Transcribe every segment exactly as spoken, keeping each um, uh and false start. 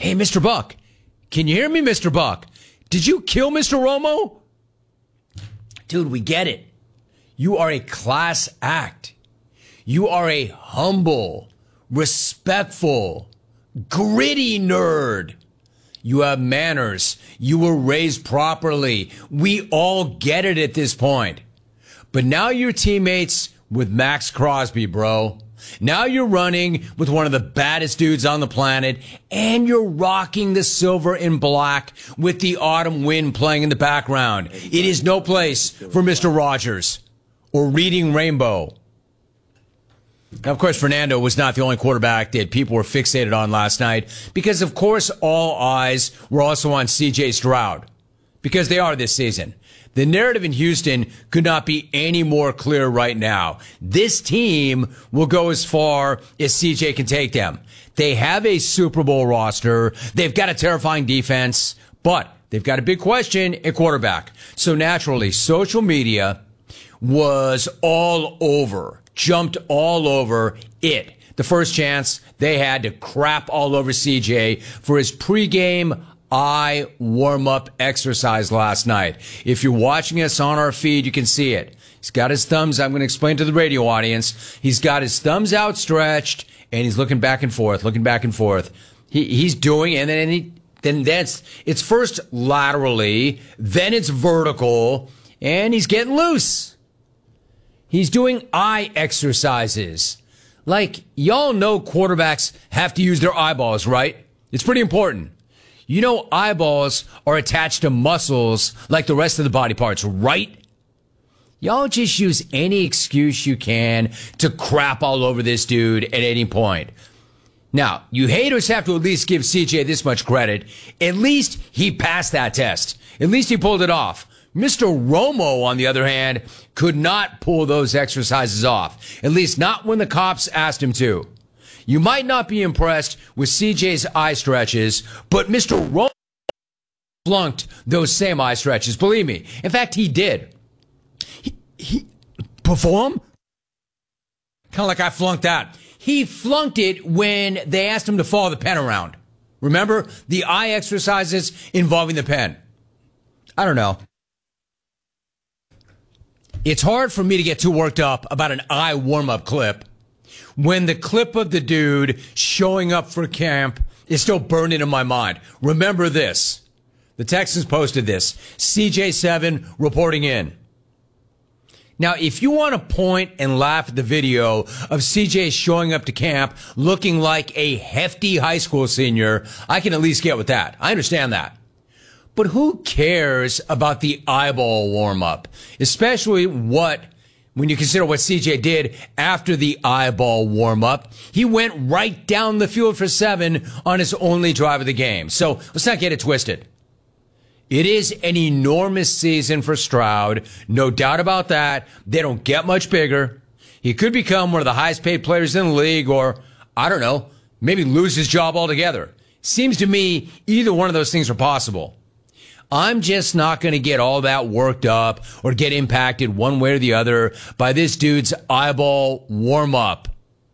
Hey, Mister Buck, can you hear me, Mister Buck? Did you kill Mister Romo? Dude, we get it. You are a class act. You are a humble, respectful, gritty nerd. You have manners. You were raised properly. We all get it at this point. But now you're teammates with Max Crosby, bro. Now you're running with one of the baddest dudes on the planet, and you're rocking the silver and black with the autumn wind playing in the background. It is no place for Mister Rogers or Reading Rainbow. Now, of course, Fernando was not the only quarterback that people were fixated on last night because, of course, all eyes were also on C J Stroud because they are this season. The narrative in Houston could not be any more clear right now. This team will go as far as C J can take them. They have a Super Bowl roster. They've got a terrifying defense, but they've got a big question at quarterback. So naturally, social media was all over, jumped all over it. The first chance they had to crap all over C J for his pregame eye warm-up exercise last night. If you're watching us on our feed, you can see it. He's got his thumbs, I'm going to explain to the radio audience, he's got his thumbs outstretched, and he's looking back and forth, looking back and forth. He, he's doing, and then he, then that's, it's first laterally, then it's vertical, and he's getting loose. He's doing eye exercises. Like, y'all know quarterbacks have to use their eyeballs, right? It's pretty important. You know eyeballs are attached to muscles like the rest of the body parts, right? Y'all just use any excuse you can to crap all over this dude at any point. Now, you haters have to at least give C J this much credit. At least he passed that test. At least he pulled it off. Mister Romo, on the other hand, could not pull those exercises off. At least not when the cops asked him to. You might not be impressed with C J's eye stretches, but Mister Romo flunked those same eye stretches. Believe me. In fact, he did. He, he perform? Kind of like I flunked that. He flunked it when they asked him to follow the pen around. Remember? The eye exercises involving the pen. I don't know. It's hard for me to get too worked up about an eye warm-up clip when the clip of the dude showing up for camp is still burned into my mind. Remember this. The Texans posted this. C J seven reporting in. Now, if you want to point and laugh at the video of C J showing up to camp looking like a hefty high school senior, I can at least get with that. I understand that. But who cares about the eyeball warm-up? Especially what, when you consider what C J did after the eyeball warm-up. He went right down the field for seven on his only drive of the game. So let's not get it twisted. It is an enormous season for Stroud. No doubt about that. They don't get much bigger. He could become one of the highest paid players in the league, or, I don't know, maybe lose his job altogether. Seems to me either one of those things are possible. I'm just not going to get all that worked up or get impacted one way or the other by this dude's eyeball warm-up.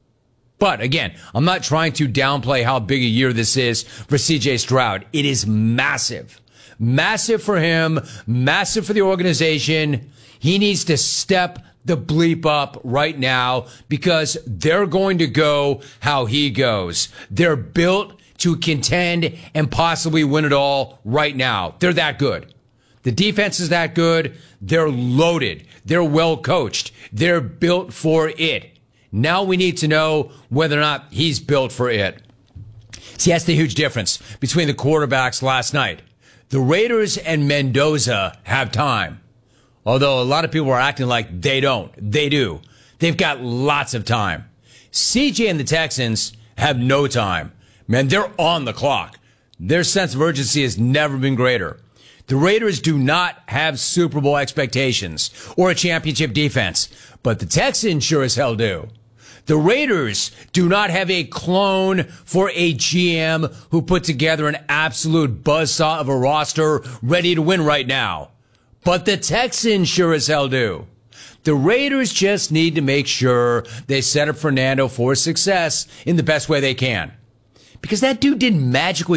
But again, I'm not trying to downplay how big a year this is for C J Stroud. It is massive. Massive for him, massive for the organization. He needs to step the bleep up right now because they're going to go how he goes. They're built to contend and possibly win it all right now. They're that good. The defense is that good. They're loaded. They're well coached. They're built for it. Now we need to know whether or not he's built for it. See, that's the huge difference between the quarterbacks last night. The Raiders and Mendoza have time. Although a lot of people are acting like they don't. They do. They've got lots of time. C J and the Texans have no time. Man, they're on the clock. Their sense of urgency has never been greater. The Raiders do not have Super Bowl expectations or a championship defense, but the Texans sure as hell do. The Raiders do not have a clone for a G M who put together an absolute buzzsaw of a roster ready to win right now. But the Texans sure as hell do. The Raiders just need to make sure they set up Fernando for success in the best way they can. Because that dude didn't magically